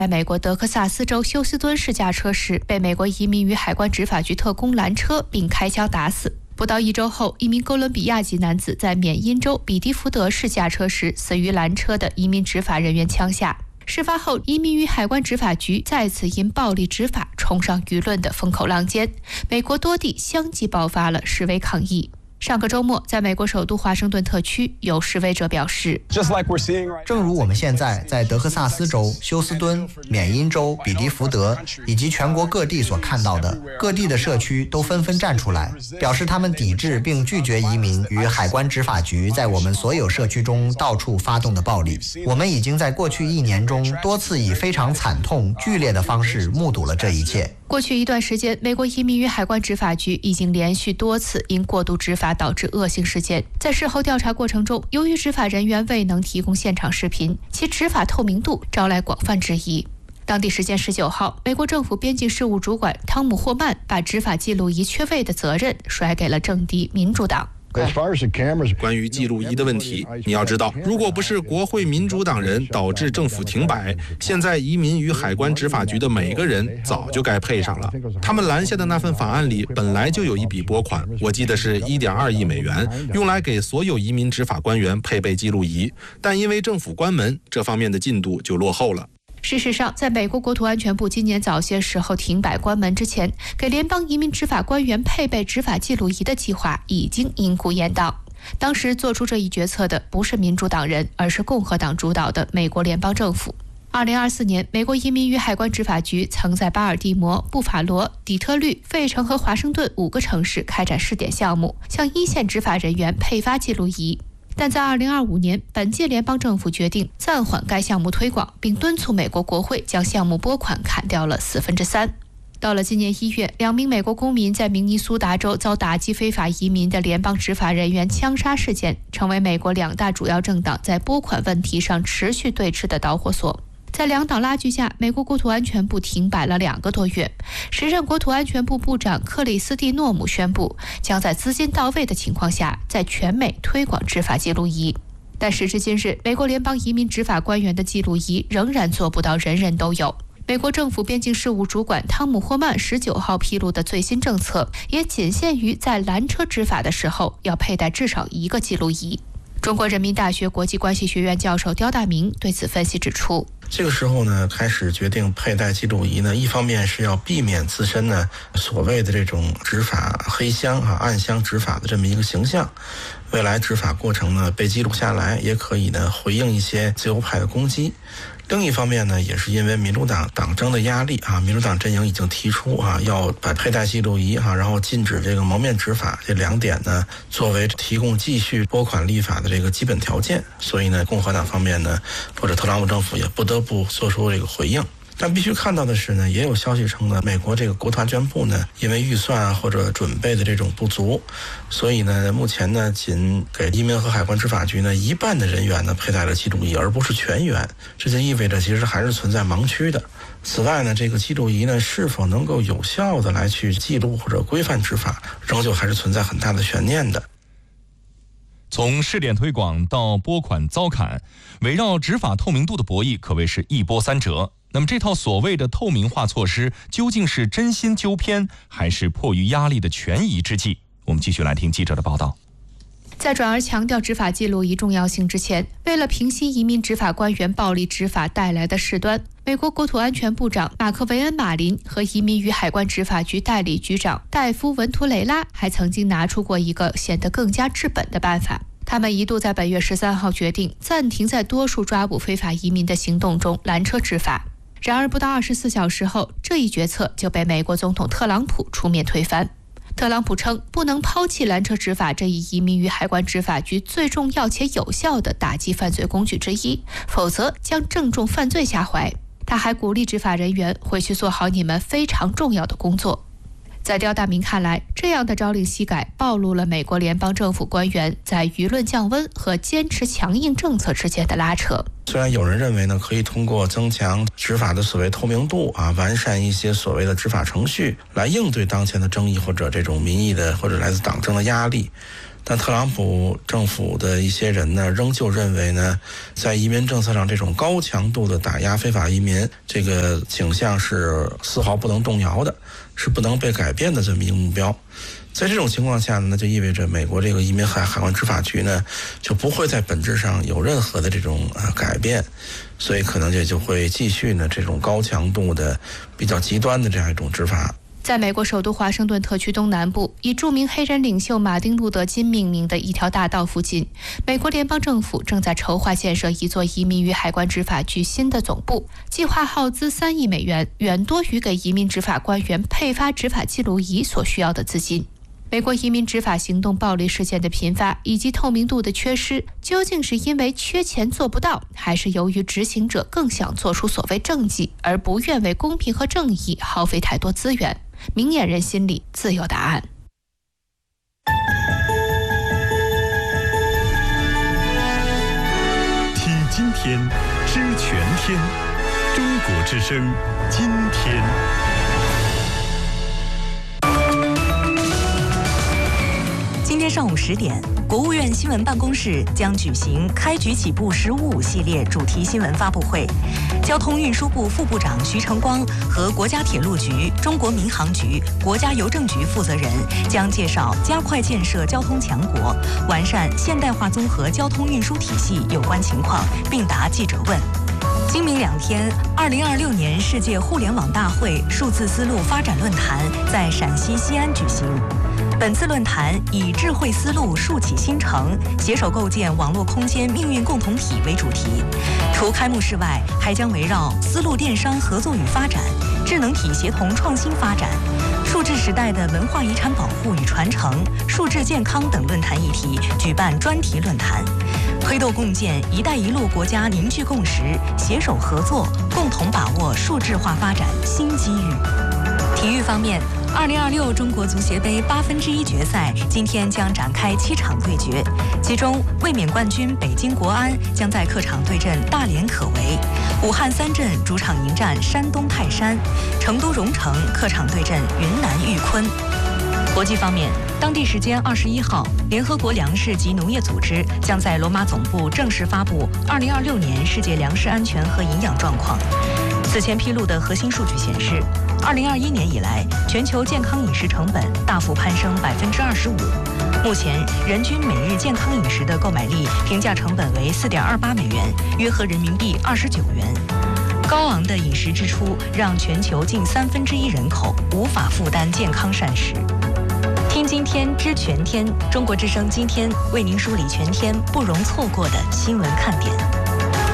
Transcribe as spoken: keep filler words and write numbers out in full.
在美国德克萨斯州休斯敦市驾车时，被美国移民与海关执法局特工拦车并开枪打死。不到一周后，一名哥伦比亚籍男子在缅因州比迪福德市驾车时，死于拦车的移民执法人员枪下。事发后，移民与海关执法局再次因暴力执法冲上舆论的风口浪尖，美国多地相继爆发了示威抗议。上个周末，在美国首都华盛顿特区，有示威者表示， 正如我们现在在德克萨斯州、休斯敦、缅因州、比迪福德以及全国各地所看到的，各地的社区都纷纷站出来，表示他们抵制并拒绝移民与海关执法局在我们所有社区中到处发动的暴力。我们已经在过去一年中多次以非常惨痛、剧烈的方式目睹了这一切。 过去一段时间，美国移民与海关执法局已经连续多次因过度执法导致恶性事件。在事后调查过程中，由于执法人员未能提供现场视频，其执法透明度招来广泛质疑。当地时间十九号，美国政府边境事务主管汤姆·霍曼把执法记录仪缺位的责任甩给了政敌民主党。 关于记录仪的问题，你要知道，如果不是国会民主党人导致政府停摆，现在移民与海关执法局的每个人早就该配上了。他们拦下的那份法案里本来就有一笔拨款，我记得是 一点二亿美元，用来给所有移民执法官员配备记录仪，但因为政府关门，这方面的进度就落后了。 事实上，在美国国土安全部今年早些时候停摆关门之前，给联邦移民执法官员配备执法记录仪的计划已经因故延宕。当时做出这一决策的不是民主党人，而是共和党主导的美国联邦政府。二零二四年，美国移民与海关执法局曾在巴尔的摩、布法罗、底特律、费城和华盛顿五个城市开展试点项目，向一线执法人员配发记录仪。但在二零二五年，本届联邦政府决定暂缓该项目推广，并敦促美国国会将项目拨款砍掉了四分之三。到了今年一月，两名美国公民在明尼苏达州遭打击非法移民的联邦执法人员枪杀事件，成为美国两大主要政党在拨款问题上持续对峙的导火索。在两党拉锯下，美国国土安全部停摆了两个多月。时任国土安全部部长克里斯蒂诺姆宣布，将在资金到位的情况下，在全美推广执法记录仪。但时至今日，美国联邦移民执法官员的记录仪仍然做不到人人都有。美国政府边境事务主管汤姆·霍曼十九号披露的最新政策，也仅限于在拦车执法的时候要佩戴至少一个记录仪。中国人民大学国际关系学院教授刁大明对此分析指出， 这个时候呢，开始决定佩戴记录仪呢，一方面是要避免自身呢所谓的这种执法黑箱啊、暗箱执法的这么一个形象，未来执法过程呢被记录下来，也可以呢回应一些自由派的攻击。另一方面呢，也是因为民主党党争的压力啊，民主党阵营已经提出啊，要把佩戴记录仪啊，然后禁止这个蒙面执法这两点呢，作为提供继续拨款立法的这个基本条件。所以呢，共和党方面呢，或者特朗普政府也不得不做出这个回应。但必须看到的是呢，也有消息称呢，美国这个国土安全部呢，因为预算或者准备的这种不足，所以呢，目前呢，仅给移民和海关执法局呢一半的人员呢佩戴了记录仪，而不是全员。这就意味着其实还是存在盲区的。此外呢，这个记录仪呢是否能够有效的来去记录或者规范执法，仍旧还是存在很大的悬念的。 从试点推广到拨款遭砍，围绕执法透明度的博弈可谓是一波三折。那么这套所谓的透明化措施究竟是真心纠偏，还是迫于压力的权宜之计？我们继续来听记者的报道。 在转而强调执法记录仪重要性之前，为了平息移民执法官员暴力执法带来的事端，美国国土安全部长马克维恩·马林和移民与海关执法局代理局长戴夫·文图雷拉还曾经拿出过一个显得更加治本的办法。他们一度在本月十三号决定暂停在多数抓捕非法移民的行动中拦车执法。然而不到二十四小时后，这一决策就被美国总统特朗普出面推翻。特朗普称不能抛弃拦车执法这一移民与海关执法局最重要且有效的打击犯罪工具之一，否则将正中犯罪下怀。他还鼓励执法人员回去做好你们非常重要的工作。在刁大明看来，这样的朝令夕改暴露了美国联邦政府官员在舆论降温和坚持强硬政策之间的拉扯。 虽然有人认为呢，可以通过增强执法的所谓透明度啊，完善一些所谓的执法程序来应对当前的争议或者这种民意的或者来自党争的压力， 但特朗普政府的一些人呢，仍旧认为呢，在移民政策上这种高强度的打压非法移民这个倾向是丝毫不能动摇的，是不能被改变的这么一个目标。在这种情况下呢，那就意味着美国这个移民海海关执法局呢，就不会在本质上有任何的这种呃改变，所以可能也就会继续呢这种高强度的、比较极端的这样一种执法。 在美国首都华盛顿特区东南部，以著名黑人领袖马丁·路德·金命名的一条大道附近，美国联邦政府正在筹划建设一座移民与海关执法局新的总部，计划耗资三亿美元，远多于给移民执法官员配发执法记录仪所需要的资金。美国移民执法行动暴力事件的频发以及透明度的缺失，究竟是因为缺钱做不到，还是由于执行者更想做出所谓政绩，而不愿为公平和正义耗费太多资源？明眼人心里自有答案。 听今天，知全天，中国之声，今天。 今天上午十点，国务院新闻办公室将举行“开局起步“十五五”系列主题新闻发布会。交通运输部副部长徐成光和国家铁路局、中国民航局、国家邮政局负责人将介绍加快建设交通强国、完善现代化综合交通运输体系有关情况，并答记者问。今明两天，二零二六年世界互联网大会数字丝路发展论坛在陕西西安举行。本次论坛以智慧丝路竖起新城，携手构建网络空间命运共同体为主题。除开幕式外，还将围绕丝路电商合作与发展、智能体协同创新发展、数字时代的文化遗产保护与传承、数字健康等论坛议题举办专题论坛，推动共建“一带一路”国家凝聚共识，携手合作，共同把握数字化发展新机遇。体育方面，二零二六中国足协杯八分之一决赛今天将展开七场对决，其中卫冕冠军北京国安将在客场对阵大连可为，武汉三镇主场迎战山东泰山，成都蓉城客场对阵云南玉坤。国际方面，当地时间二十一号，联合国粮食及农业组织将在罗马总部正式发布二零二六年世界粮食安全和营养状况。此前披露的核心数据显示，二零二一年以来，全球健康饮食成本大幅攀升百分之二十五。目前，人均每日健康饮食的购买力平价成本为四点二八美元，约合人民币二十九元。高昂的饮食支出让全球近三分之一人口无法负担健康膳食。听今天知全天，中国之声今天为您梳理全天不容错过的新闻看点。